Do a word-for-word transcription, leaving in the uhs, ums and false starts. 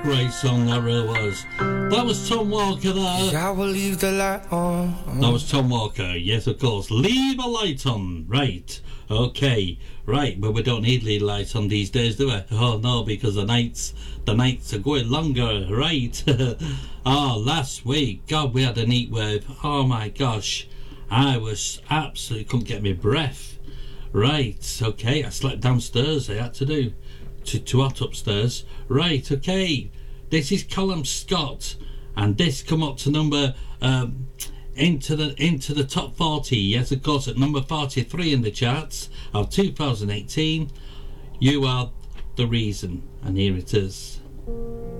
Great song that really was. That was Tom Walker there. I will leave the light on. That was Tom Walker, yes of course. Leave a light on, right. Okay, right, but we don't need leave lights on these days, do we? Oh no, because the nights the nights are going longer, right? Oh, last week, God, we had an heat wave. Oh my gosh, I was absolutely couldn't get my breath. Right, okay, I slept downstairs, I had to do. Too, too hot upstairs. Right, okay. This is Callum Scott, and this come up to number um, into the into the top forty. Yes, of course, at number forty-three in the charts of two thousand eighteen. You Are the Reason, and here it is.